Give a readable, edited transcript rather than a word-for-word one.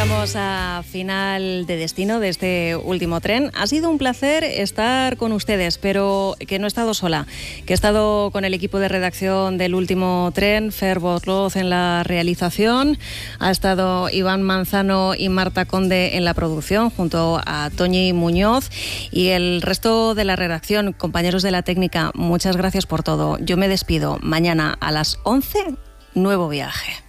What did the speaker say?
Llegamos a final de destino de este último tren. Ha sido un placer estar con ustedes, pero que no he estado sola, que he estado con el equipo de redacción del último tren, Fer Borloz en la realización, ha estado Iván Manzano y Marta Conde en la producción, junto a Toñi Muñoz y el resto de la redacción, compañeros de la técnica, muchas gracias por todo. Yo me despido. Mañana a las 11, nuevo viaje.